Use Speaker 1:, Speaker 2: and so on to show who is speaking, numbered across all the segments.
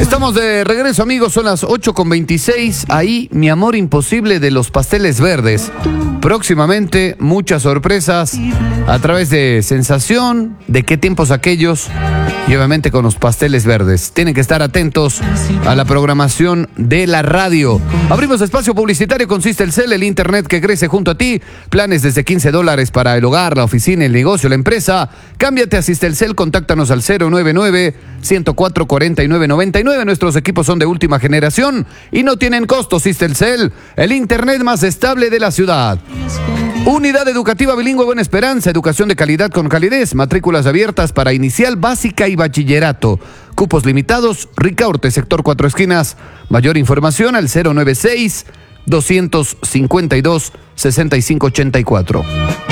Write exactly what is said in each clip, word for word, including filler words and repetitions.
Speaker 1: Estamos de regreso, amigos, son las ocho con veintiséis. Ahí, mi amor imposible de los pasteles verdes. Próximamente, muchas sorpresas a través de Sensación, de qué tiempos aquellos, y obviamente con los pasteles verdes. Tienen que estar atentos a la programación de la radio. Abrimos espacio publicitario con Sistelcel, el internet que crece junto a ti. Planes desde quince dólares para el hogar, la oficina, el negocio, la empresa. Cámbiate a Sistelcel, contáctanos al cero nueve nueve, ciento cuatro, cuarenta y nueve noventa y nueve. Nuestros equipos son de última generación y no tienen costo. Sistelcel, el internet más estable de la ciudad. Unidad Educativa Bilingüe Buena Esperanza, educación de calidad con calidez, matrículas abiertas para inicial, básica y bachillerato. Cupos limitados, Ricaurte, sector Cuatro Esquinas. Mayor información al cero nueve seis, dos cinco dos, seis cinco ocho cuatro.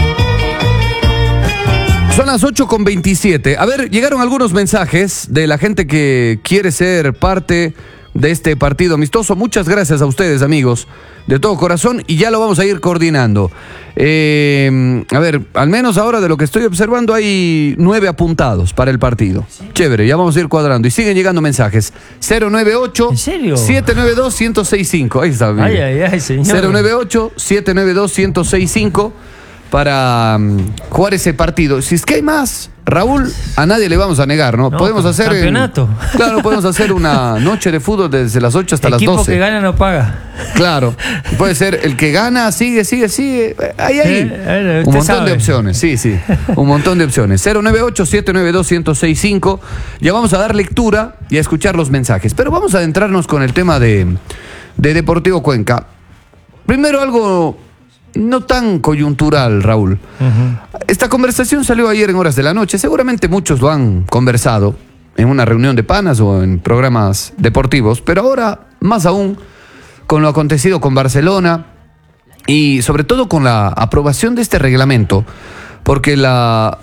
Speaker 1: Son las ocho con veintisiete. A ver, llegaron algunos mensajes de la gente que quiere ser parte de este partido amistoso. Muchas gracias a ustedes, amigos, de todo corazón, y ya lo vamos a ir coordinando. Eh, a ver, al menos ahora de lo que estoy observando hay nueve apuntados para el partido. ¿Sí? Chévere, ya vamos a ir cuadrando. Y siguen llegando mensajes. cero nueve ocho, siete nueve dos, uno cero seis cinco. Ahí está.
Speaker 2: Ay, ay, ay, señor.
Speaker 1: cero nueve ocho, siete nueve dos, uno cero seis cinco para um, jugar ese partido. Si es que hay más, Raúl, a nadie le vamos a negar, ¿no?
Speaker 2: No,
Speaker 1: podemos hacer
Speaker 2: campeonato.
Speaker 1: En, claro, podemos hacer una noche de fútbol desde las ocho hasta
Speaker 2: el
Speaker 1: las doce.
Speaker 2: El equipo que gana no paga.
Speaker 1: Claro, puede ser el que gana, sigue, sigue, sigue. Ahí, ahí. Eh, un montón sabe. de opciones, sí, sí. Un montón de opciones. cero nueve ocho, siete nueve dos, uno cero seis cinco. Ya vamos a dar lectura y a escuchar los mensajes. Pero vamos a adentrarnos con el tema de, de Deportivo Cuenca. Primero algo no tan coyuntural, Raúl. Uh-huh. Esta conversación salió ayer en horas de la noche. Seguramente muchos lo han conversado en una reunión de panas o en programas deportivos, pero ahora más aún con lo acontecido con Barcelona y sobre todo con la aprobación de este reglamento, porque la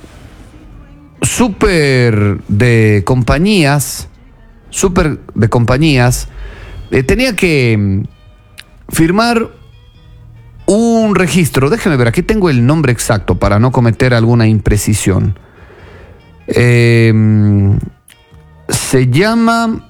Speaker 1: super de compañías, super de compañías, eh, tenía que firmar un registro. Déjeme ver, aquí tengo el nombre exacto para no cometer alguna imprecisión. Eh, se llama...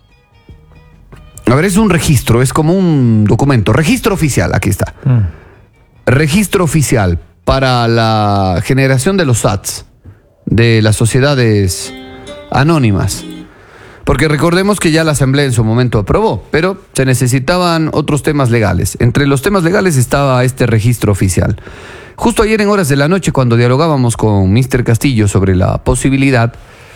Speaker 1: A ver, es un registro, es como un documento. Registro oficial, aquí está. Mm. Registro oficial para la generación de los S A Ts, de las sociedades anónimas. Porque recordemos que ya la Asamblea en su momento aprobó, pero se necesitaban otros temas legales. Entre los temas legales estaba este registro oficial. Justo ayer en horas de la noche, cuando dialogábamos con míster Castillo sobre la posibilidad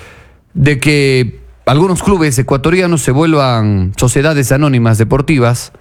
Speaker 1: de que algunos clubes ecuatorianos se vuelvan sociedades anónimas deportivas,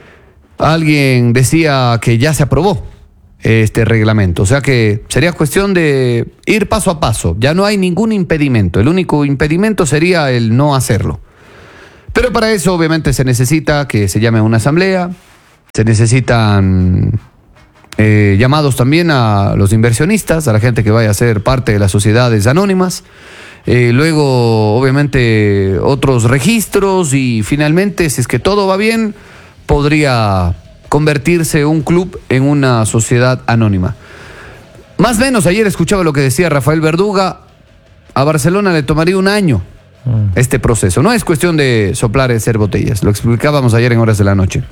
Speaker 1: alguien decía que ya se aprobó este reglamento, o sea que sería cuestión de ir paso a paso, ya no hay ningún impedimento, el único impedimento sería el no hacerlo. Pero para eso obviamente se necesita que se llame una asamblea, se necesitan eh, llamados también a los inversionistas, a la gente que vaya a ser parte de las sociedades anónimas, eh, luego obviamente otros registros y finalmente, si es que todo va bien, podría convertirse un club en una sociedad anónima. Más o menos ayer escuchaba lo que decía Rafael Verduga. A Barcelona le tomaría un año mm. este proceso. No es cuestión de soplar y hacer botellas. Lo explicábamos ayer en horas de la noche.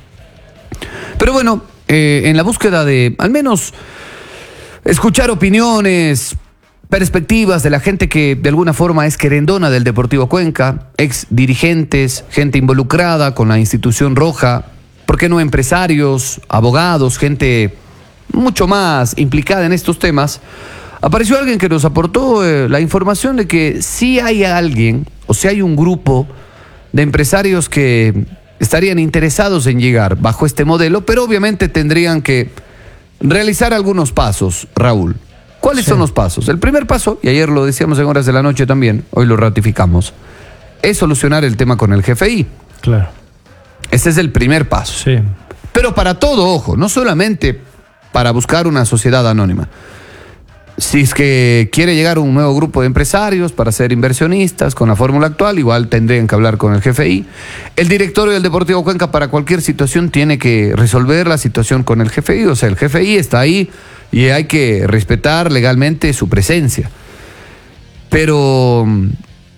Speaker 1: Pero bueno, eh, en la búsqueda de al menos escuchar opiniones, perspectivas de la gente que de alguna forma es querendona del Deportivo Cuenca, ex dirigentes, gente involucrada con la institución roja, ¿por qué no empresarios, abogados, gente mucho más implicada en estos temas? Apareció alguien que nos aportó eh, la información de que sí hay alguien, o si hay un grupo de empresarios que estarían interesados en llegar bajo este modelo, pero obviamente tendrían que realizar algunos pasos, Raúl. ¿Cuáles sí. son los pasos? El primer paso, y ayer lo decíamos en horas de la noche también, hoy lo ratificamos, es solucionar el tema con el G F I.
Speaker 2: Claro.
Speaker 1: Ese es el primer paso.
Speaker 2: Sí.
Speaker 1: Pero para todo, ojo, no solamente para buscar una sociedad anónima. Si es que quiere llegar un nuevo grupo de empresarios para ser inversionistas con la fórmula actual, igual tendrían que hablar con el G F I. El directorio del Deportivo Cuenca para cualquier situación tiene que resolver la situación con el G F I. O sea, el G F I está ahí y hay que respetar legalmente su presencia. Pero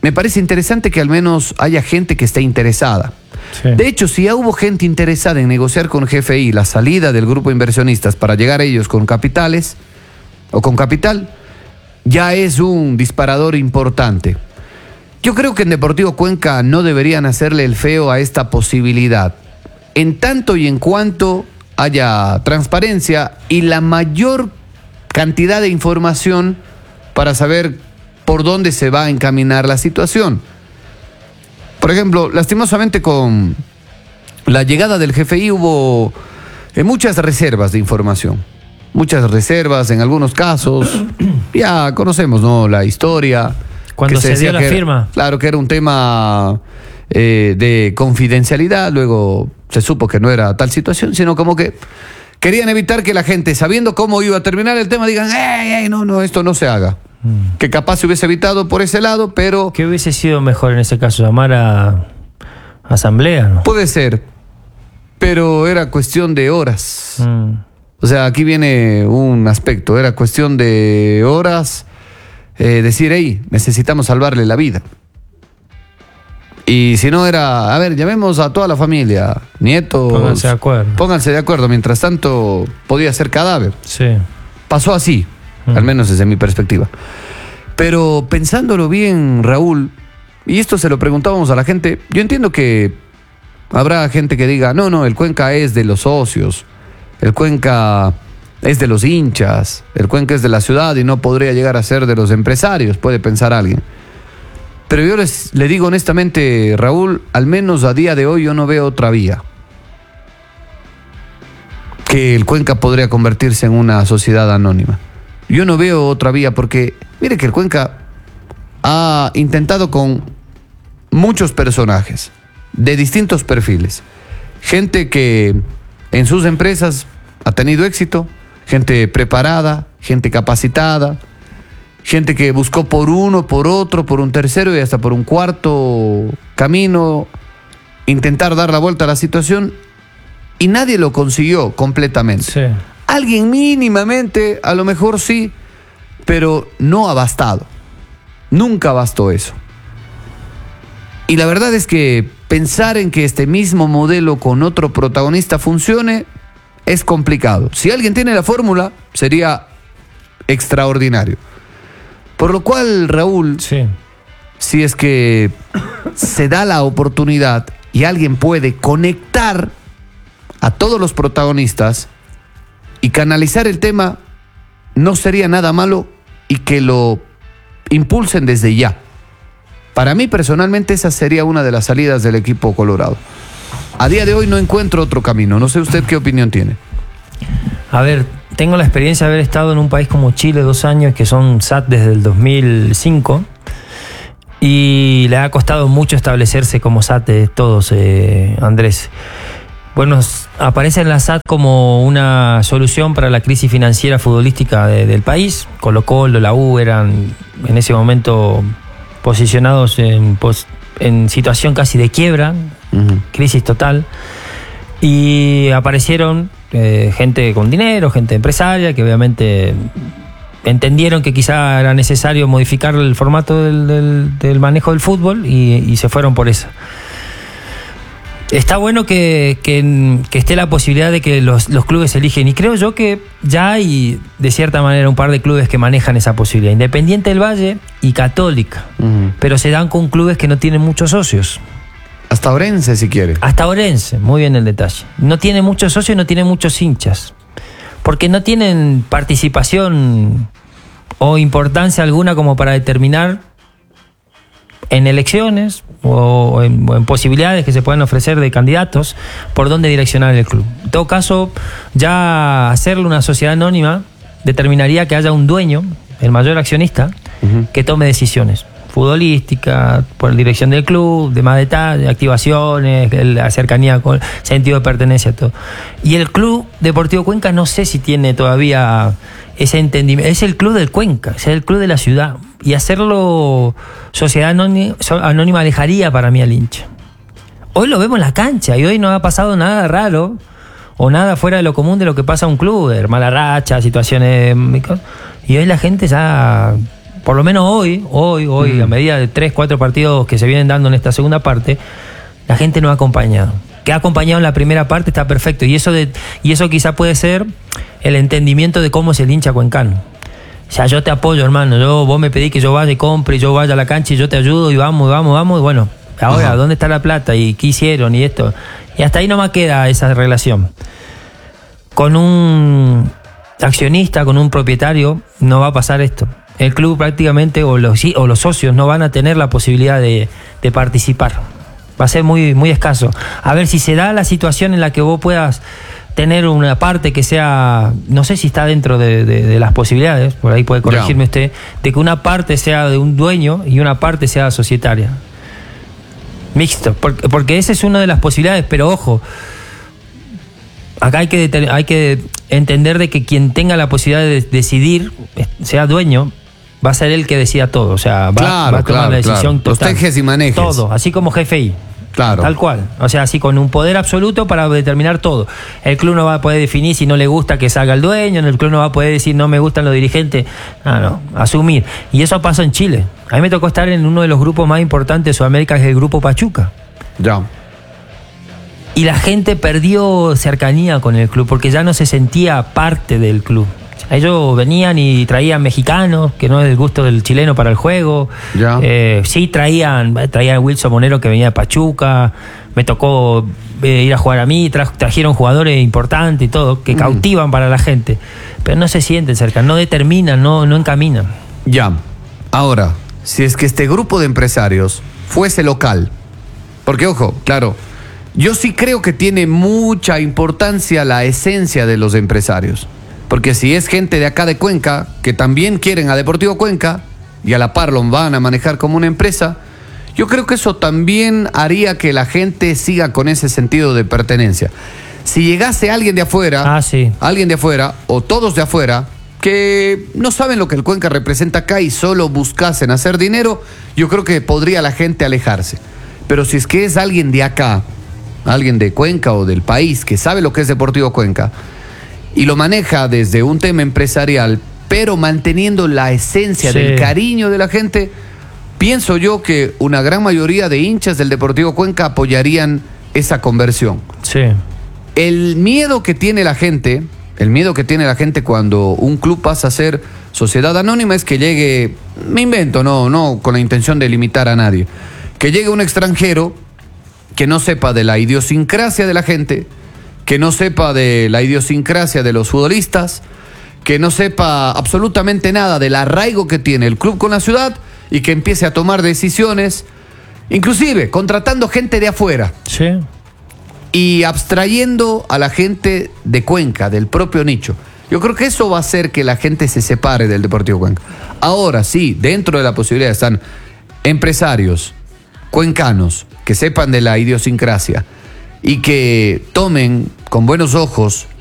Speaker 1: me parece interesante que al menos haya gente que esté interesada.
Speaker 2: Sí.
Speaker 1: De hecho, si ya hubo gente interesada en negociar con G F I la salida del grupo de inversionistas para llegar a ellos con capitales o con capital, ya es un disparador importante. Yo creo que en Deportivo Cuenca no deberían hacerle el feo a esta posibilidad, en tanto y en cuanto haya transparencia y la mayor cantidad de información para saber por dónde se va a encaminar la situación. Por ejemplo, lastimosamente con la llegada del G F I hubo eh, muchas reservas de información, muchas reservas en algunos casos. Ya conocemos, ¿no?, la historia.
Speaker 2: Cuando se dio la firma.
Speaker 1: Claro, que era un tema eh, de confidencialidad, luego se supo que no era tal situación, sino como que querían evitar que la gente, sabiendo cómo iba a terminar el tema, digan, ¡ey, ey, no, no, esto no se haga! Mm. Que capaz se hubiese evitado por ese lado, pero...
Speaker 2: ¿Qué hubiese sido mejor en ese caso? ¿Llamar a asamblea, no?
Speaker 1: Puede ser, pero era cuestión de horas. Mm. O sea, aquí viene un aspecto, era cuestión de horas... Eh, decir, hey, necesitamos salvarle la vida. Y si no era, a ver, llamemos a toda la familia, nietos.
Speaker 2: Pónganse de acuerdo.
Speaker 1: Pónganse de acuerdo, mientras tanto podía ser cadáver.
Speaker 2: Sí.
Speaker 1: Pasó así, mm. al menos desde mi perspectiva. Pero pensándolo bien, Raúl, y esto se lo preguntábamos a la gente, yo entiendo que habrá gente que diga, no, no, el Cuenca es de los socios, el Cuenca... es de los hinchas, el Cuenca es de la ciudad y no podría llegar a ser de los empresarios, puede pensar alguien. Pero yo les, le digo honestamente, Raúl, al menos a día de hoy yo no veo otra vía. Que el Cuenca podría convertirse en una sociedad anónima. Yo no veo otra vía porque, mire que el Cuenca ha intentado con muchos personajes, de distintos perfiles. Gente que en sus empresas ha tenido éxito, gente preparada, gente capacitada, gente que buscó por uno, por otro, por un tercero y hasta por un cuarto camino intentar dar la vuelta a la situación y nadie lo consiguió completamente.
Speaker 2: Sí.
Speaker 1: Alguien mínimamente, a lo mejor sí, pero no ha bastado. Nunca bastó eso. Y la verdad es que pensar en que este mismo modelo con otro protagonista funcione es complicado. Si alguien tiene la fórmula, sería extraordinario. Por lo cual, Raúl,
Speaker 2: sí.
Speaker 1: si es que se da la oportunidad y alguien puede conectar a todos los protagonistas y canalizar el tema, no sería nada malo y que lo impulsen desde ya. Para mí, personalmente, esa sería una de las salidas del equipo colorado. A día de hoy no encuentro otro camino. No sé usted qué opinión tiene.
Speaker 2: A ver, tengo la experiencia de haber estado en un país como Chile dos años, que son S A T desde el dos mil cinco, y le ha costado mucho establecerse como S A T todos, eh, Andrés. Bueno, aparece en la S A T como una solución para la crisis financiera futbolística de, del país. Colo-Colo, la U eran en ese momento posicionados en, en situación casi de quiebra, uh-huh. crisis total, y aparecieron eh, gente con dinero, gente empresaria, que obviamente entendieron que quizá era necesario modificar el formato del, del, del manejo del fútbol y, y se fueron por eso. Está bueno que, que, que esté la posibilidad de que los, los clubes eligen, y creo yo que ya hay de cierta manera un par de clubes que manejan esa posibilidad, Independiente del Valle y Católica, uh-huh. pero se dan con clubes que no tienen muchos socios.
Speaker 1: Hasta Orense, si quiere.
Speaker 2: Hasta Orense, muy bien el detalle. No tiene muchos socios y no tiene muchos hinchas, porque no tienen participación o importancia alguna como para determinar en elecciones o en, o en posibilidades que se puedan ofrecer de candidatos por dónde direccionar el club. En todo caso, ya hacerlo una sociedad anónima determinaría que haya un dueño, el mayor accionista, uh-huh. que tome decisiones futbolísticas, por dirección del club, de más detalle, activaciones, la cercanía con sentido de pertenencia, todo. Y el Club Deportivo Cuenca no sé si tiene todavía ese entendimiento. Es el club del Cuenca, es el club de la ciudad. Y hacerlo sociedad anónima, anónima alejaría para mí al hincha. Hoy lo vemos en la cancha y hoy no ha pasado nada raro o nada fuera de lo común de lo que pasa a un club, de mala racha, situaciones. Y hoy la gente ya por lo menos hoy, hoy, hoy, mm. a medida de tres, cuatro partidos que se vienen dando en esta segunda parte, la gente no ha acompañado. Que ha acompañado en la primera parte está perfecto. Y eso, de, y eso quizá puede ser el entendimiento de cómo es el hincha cuencano. O sea, yo te apoyo, hermano. Yo, vos me pedís que yo vaya y compre, y yo vaya a la cancha y yo te ayudo y vamos, y vamos, vamos. Y bueno, ahora, Ajá. ¿dónde está la plata? ¿Y qué hicieron? Y esto. Y hasta ahí nomás queda esa relación. Con un accionista, con un propietario, no va a pasar esto. El club prácticamente, o los, o los socios, no van a tener la posibilidad de, de participar. Va a ser muy, muy escaso. A ver si se da la situación en la que vos puedas tener una parte que sea, no sé si está dentro de, de, de las posibilidades, por ahí puede corregirme yeah. usted, de que una parte sea de un dueño y una parte sea societaria. Mixto, porque, porque esa es una de las posibilidades, pero ojo, acá hay que, hay que entender de que quien tenga la posibilidad de decidir, sea dueño, va a ser el que decida todo, o sea, va,
Speaker 1: claro,
Speaker 2: va a tomar
Speaker 1: claro,
Speaker 2: la decisión
Speaker 1: claro.
Speaker 2: total.
Speaker 1: Los tejes y manejes.
Speaker 2: Todo, así como G F I.
Speaker 1: Claro.
Speaker 2: Tal cual. O sea, así con un poder absoluto para determinar todo. El club no va a poder definir si no le gusta que salga el dueño, el club no va a poder decir no me gustan los dirigentes. No, no, asumir. Y eso pasa en Chile. A mí me tocó estar en uno de los grupos más importantes de Sudamérica, que es el Grupo Pachuca.
Speaker 1: Ya.
Speaker 2: Y la gente perdió cercanía con el club porque ya no se sentía parte del club. Ellos venían y traían mexicanos, que no es del gusto del chileno para el juego.
Speaker 1: Ya.
Speaker 2: Eh, sí, traían, traían a Wilson Monero, que venía de Pachuca. Me tocó eh, ir a jugar a mí. Tra trajeron jugadores importantes y todo, que mm. cautivan para la gente. Pero no se sienten cerca, no determinan, no, no encaminan.
Speaker 1: Ya. Ahora, si es que este grupo de empresarios fuese local, porque ojo, claro, yo sí creo que tiene mucha importancia la esencia de los empresarios. Porque si es gente de acá de Cuenca, que también quieren a Deportivo Cuenca, y a la par lo van a manejar como una empresa, yo creo que eso también haría que la gente siga con ese sentido de pertenencia. Si llegase alguien de afuera,
Speaker 2: ah, sí.
Speaker 1: alguien de afuera, o todos de afuera, que no saben lo que el Cuenca representa acá y solo buscasen hacer dinero, yo creo que podría la gente alejarse. Pero si es que es alguien de acá, alguien de Cuenca o del país, que sabe lo que es Deportivo Cuenca, y lo maneja desde un tema empresarial, pero manteniendo la esencia sí. del cariño de la gente, pienso yo que una gran mayoría de hinchas del Deportivo Cuenca apoyarían esa conversión.
Speaker 2: Sí.
Speaker 1: El miedo que tiene la gente, el miedo que tiene la gente cuando un club pasa a ser sociedad anónima es que llegue, me invento, no, no con la intención de limitar a nadie, que llegue un extranjero que no sepa de la idiosincrasia de la gente, que no sepa de la idiosincrasia de los futbolistas, que no sepa absolutamente nada del arraigo que tiene el club con la ciudad y que empiece a tomar decisiones, inclusive contratando gente de afuera.
Speaker 2: Sí.
Speaker 1: Y abstrayendo a la gente de Cuenca, del propio nicho. Yo creo que eso va a hacer que la gente se separe del Deportivo Cuenca. Ahora sí, dentro de la posibilidad están empresarios cuencanos que sepan de la idiosincrasia y que tomen con buenos ojos